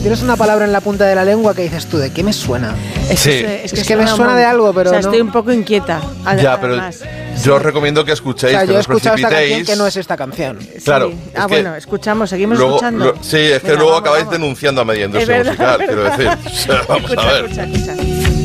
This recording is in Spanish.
tienes una palabra en la punta de la lengua que dices tú, ¿de qué me suena? Es que me suena de algo, pero no. estoy un poco inquieta. Ya, pero yo os recomiendo que escuchéis, que yo no he os escuchado esta canción precipitéis. que no es esta canción. Claro. Sí. Seguimos luego, escuchando. Sí, es que Venga, luego vamos, acabáis vamos. denunciando a media industria musical, quiero decir. O sea, vamos a ver. Escucha.